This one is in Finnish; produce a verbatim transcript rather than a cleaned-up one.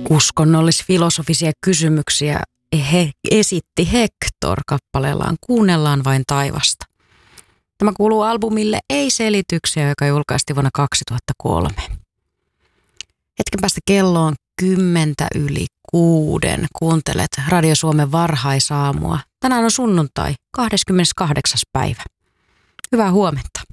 Uskonnollis-filosofisia kysymyksiä he esitti Hector kappaleellaan Kuunnellaan vain taivasta. Tämä kuuluu albumille Ei selityksiä, joka julkaistiin vuonna kaksituhattakolme. Hetken päästä kello on kymmentä yli kuuden. Kuuntelet Radio Suomen varhaisaamua. Tänään on sunnuntai, kahdeskymmeneskahdeksas päivä. Hyvää huomenta.